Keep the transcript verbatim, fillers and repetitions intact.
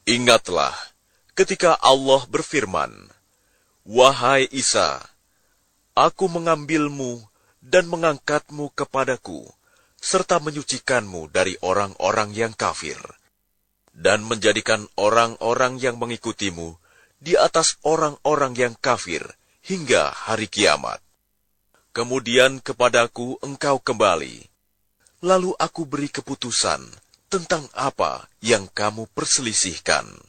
Ingatlah ketika Allah berfirman, "Wahai Isa, Aku mengambilmu dan mengangkatmu kepadaku, serta menyucikanmu dari orang-orang yang kafir, dan menjadikan orang-orang yang mengikutimu di atas orang-orang yang kafir hingga hari kiamat. Kemudian kepadaku engkau kembali, lalu aku beri keputusan tentang apa yang kamu perselisihkan."